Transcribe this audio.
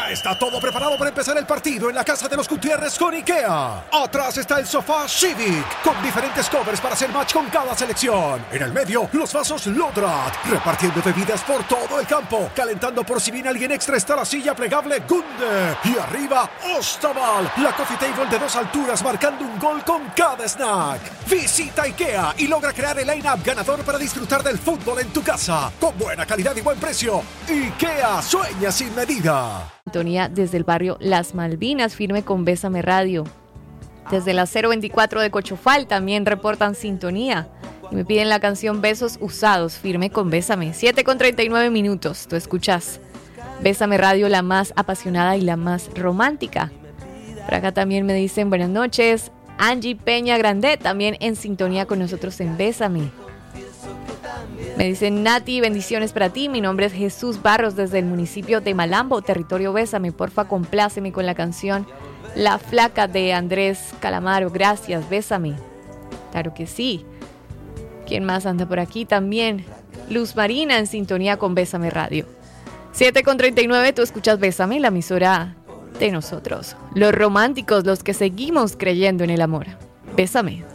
Ya está todo preparado para empezar el partido en la casa de los Gutiérrez con IKEA. Atrás está el sofá Civic, con diferentes covers para hacer match con cada selección. En el medio, los vasos Lodrat, repartiendo bebidas por todo el campo. Calentando por si viene alguien extra está la silla plegable Gunde. Y arriba, Ostaval, la coffee table de 2 alturas marcando un gol con cada snack. Visita IKEA y logra crear el line-up ganador para disfrutar del fútbol en tu casa. Con buena calidad y buen precio. IKEA, sueña sin medida. Sintonía desde el barrio Las Malvinas, firme con Bésame Radio. Desde la 024 de Cochofal también reportan sintonía y me piden la canción Besos Usados, firme con Bésame. 7:39 minutos, tú escuchas Bésame Radio, la más apasionada y la más romántica. Por acá también me dicen buenas noches, Angie Peña Grande, también en sintonía con nosotros en Bésame. Me dicen Nati, bendiciones para ti. Mi nombre es Jesús Barros desde el municipio de Malambo, territorio Bésame. Porfa, compláceme con la canción La Flaca de Andrés Calamaro. Gracias, Bésame. Claro que sí. ¿Quién más anda por aquí? También Luz Marina en sintonía con Bésame Radio. 7:39, tú escuchas Bésame, la emisora de nosotros. Los románticos, los que seguimos creyendo en el amor. Bésame.